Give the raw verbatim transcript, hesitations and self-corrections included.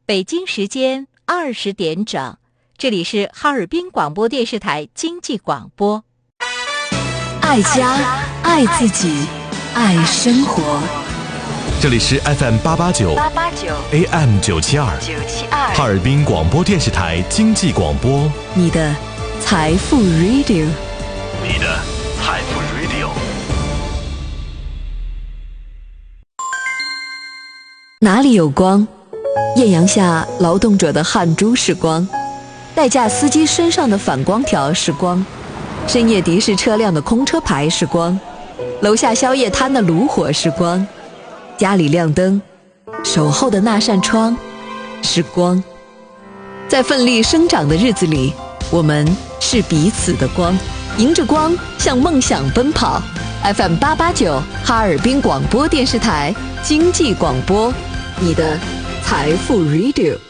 北京时间二十点整，这里是哈尔滨广播电视台经济广播。 爱家，爱自己，爱生活。 这里是 F M 八八九 A M 九七二哈尔滨广播电视台经济广播， 你的财富 Radio， 你的财富 Radio。 哪里有光？艳阳下劳动者的汗珠是光，代驾司机身上的反光条是光，深夜的士车辆的空车牌是光，楼下宵夜摊的炉火是光，家里亮灯，守候的那扇窗是光。在奋力生长的日子里，我们是彼此的光，迎着光向梦想奔跑。 F M 八八九哈尔滨广播电视台经济广播，你的财富 Radio。